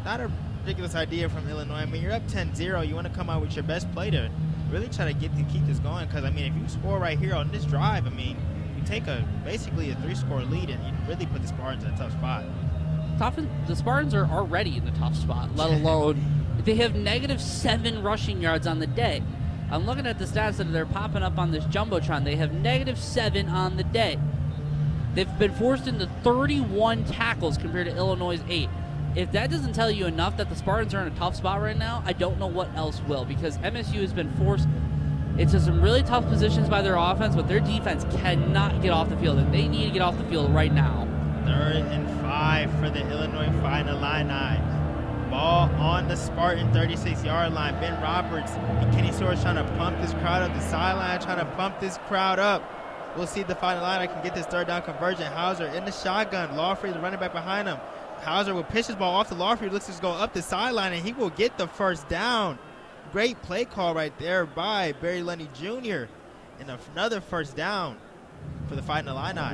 not a ridiculous idea from Illinois. I mean, you're up 10-0. You want to come out with your best play to really try to keep this going. Because, I mean, if you score right here on this drive, I mean, you take basically a 3-score lead and you really put the Spartans in a tough spot. The Spartans are already in the tough spot, let alone they have -7 rushing yards on the day. I'm looking at the stats that they're popping up on this Jumbotron. They have -7 on the day. They've been forced into 31 tackles compared to Illinois' 8. If that doesn't tell you enough that the Spartans are in a tough spot right now, I don't know what else will, because MSU has been forced into some really tough positions by their offense, but their defense cannot get off the field, and they need to get off the field right now. 3rd and 5 for the Illinois Fighting Illini. Ball on the Spartan 36-yard line. Ben Roberts and Kenny Soares trying to pump this crowd up the sideline, trying to pump this crowd up. We'll see if the Fighting Illini can get this 3rd down conversion. Hauser in the shotgun. Lawfrey, the running back behind him. Hauser will pitch his ball off to Lawfrey. Looks to go up the sideline, and he will get the 1st down. Great play call right there by Barry Lundy Jr. And another 1st down for the Fighting Illini.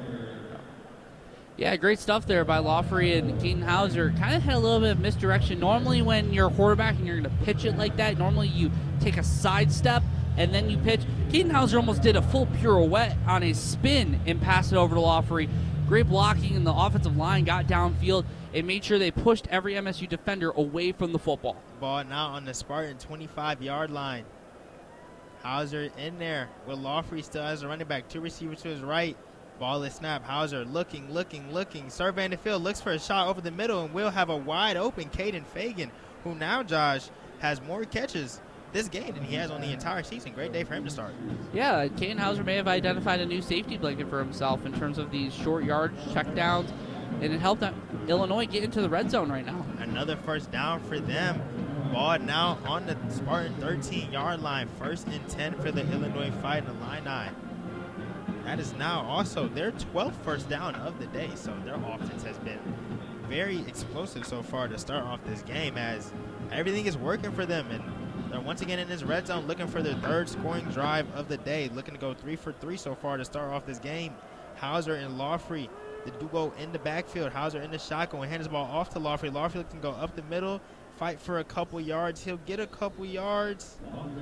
Yeah, great stuff there by Lawfrey and Keaton Hauser. Kind of had a little bit of misdirection. Normally when you're a quarterback and you're going to pitch it like that, normally you take a sidestep and then you pitch. Keaton Hauser almost did a full pirouette on his spin and passed it over to Lawfrey. Great blocking, and the offensive line got downfield and made sure they pushed every MSU defender away from the football. Ball now on the Spartan 25-yard line. Hauser in there with Lawfrey still as a running back. 2 receivers to his right. Ball is snap. Hauser looking. Surveying the field, looks for a shot over the middle, and will have a wide open Caden Fagan, who now, Josh, has more catches this game than he has on the entire season. Great day for him to start. Yeah, Caden Hauser may have identified a new safety blanket for himself in terms of these short yard checkdowns, and it helped Illinois get into the red zone right now. Another 1st down for them. Ball now on the Spartan 13-yard line. 1st and 10 for the Illinois Fighting Illini. That is now also their 12th 1st down of the day, so their offense has been very explosive so far to start off this game, as everything is working for them, and they're once again in this red zone looking for their 3rd scoring drive of the day, looking to go 3 for 3 so far to start off this game. Hauser and Lawfrey, the duo in the backfield. Hauser in the shotgun, hand his ball off to Lawfrey. Lawfrey can go up the middle, fight for a couple yards. He'll get a couple yards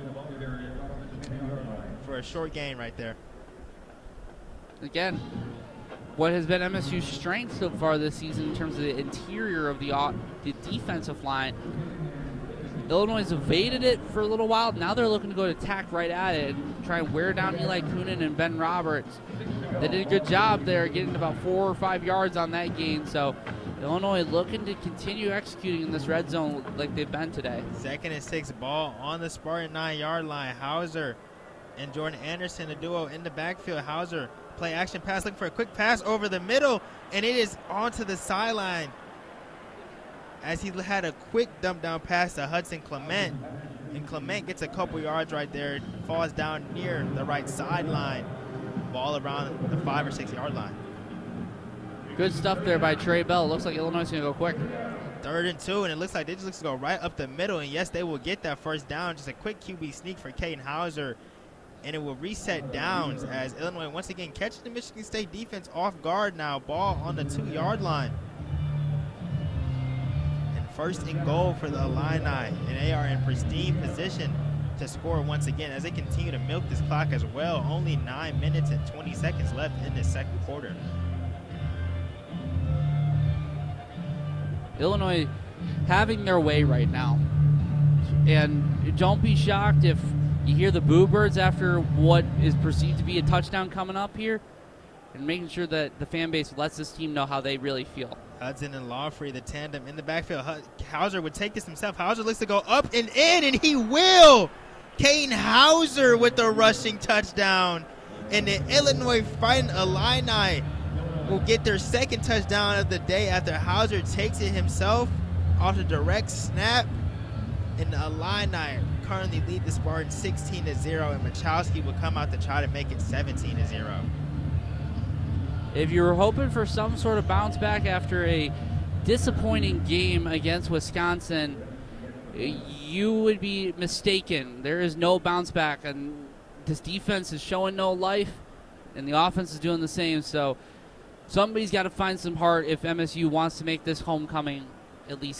for a short gain right there. Again, what has been MSU's strength so far this season in terms of the interior of the defensive line. Illinois has evaded it for a little while. Now they're looking to go to attack right at it and try and wear down Eli Coonan and Ben Roberts. They did a good job there, getting about 4 or 5 yards on that gain. So Illinois looking to continue executing in this red zone like they've been today. 2nd and 6, ball on the Spartan 9-yard line. Hauser and Jordan Anderson, the duo in the backfield. Hauser, play action pass, looking for a quick pass over the middle, and it is onto the sideline as he had a quick dump down pass to Hudson Clement, and Clement gets a couple yards right there, falls down near the right sideline. Ball around the 5 or 6 yard line. Good stuff there by Trey Bell. Looks like Illinois is going to go quick. 3rd and 2, and it looks like they just look to go right up the middle, and yes, they will get that 1st down. Just a quick QB sneak for Caden Hauser, and it will reset downs as Illinois once again catches the Michigan State defense off guard now. Ball on the 2-yard line. And 1st and goal for the Illini, and they are in pristine position to score once again as they continue to milk this clock as well. Only 9 minutes and 20 seconds left in this 2nd quarter. Illinois having their way right now. And don't be shocked if you hear the boo birds after what is perceived to be a touchdown coming up here, and making sure that the fan base lets this team know how they really feel. Hudson and Lawfrey, the tandem in the backfield. Hauser would take this himself. Hauser looks to go up and in, and he will. Caden Hauser with the rushing touchdown. And the Illinois Fighting Illini will get their 2nd touchdown of the day after Hauser takes it himself off the direct snap. And the Illini currently lead the Spartans 16-0, and Machowski will come out to try to make it 17-0. If you were hoping for some sort of bounce back after a disappointing game against Wisconsin, you would be mistaken. There is no bounce back, and this defense is showing no life, and the offense is doing the same. So somebody's got to find some heart if MSU wants to make this homecoming at least